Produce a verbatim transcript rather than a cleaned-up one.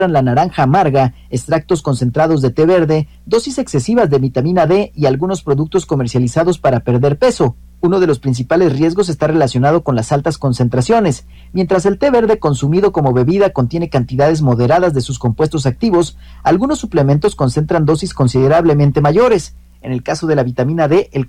la naranja amarga, extractos concentrados de té verde, dosis excesivas de vitamina D y algunos productos comercializados para perder peso. Uno de los principales riesgos está relacionado con las altas concentraciones. Mientras el té verde consumido como bebida contiene cantidades moderadas de sus compuestos activos, algunos suplementos concentran dosis considerablemente mayores. En el caso de la vitamina D, el